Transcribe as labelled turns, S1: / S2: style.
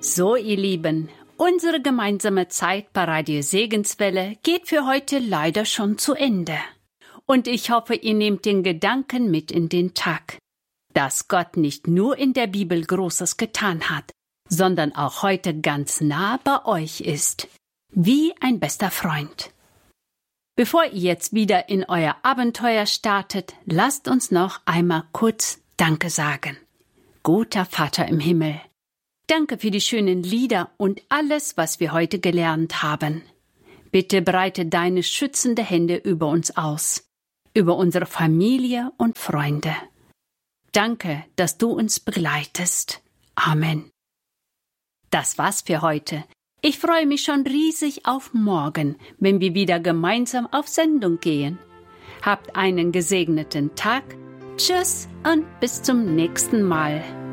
S1: So, ihr Lieben, unsere gemeinsame Zeit bei Radio Segenswelle geht für heute leider schon zu Ende. Und ich hoffe, ihr nehmt den Gedanken mit in den Tag, dass Gott nicht nur in der Bibel Großes getan hat, sondern auch heute ganz nah bei euch ist, wie ein bester Freund. Bevor ihr jetzt wieder in euer Abenteuer startet, lasst uns noch einmal kurz Danke sagen. Guter Vater im Himmel, danke für die schönen Lieder und alles, was wir heute gelernt haben. Bitte breite deine schützende Hände über uns aus, über unsere Familie und Freunde. Danke, dass du uns begleitest. Amen. Das war's für heute. Ich freue mich schon riesig auf morgen, wenn wir wieder gemeinsam auf Sendung gehen. Habt einen gesegneten Tag. Tschüss und bis zum nächsten Mal.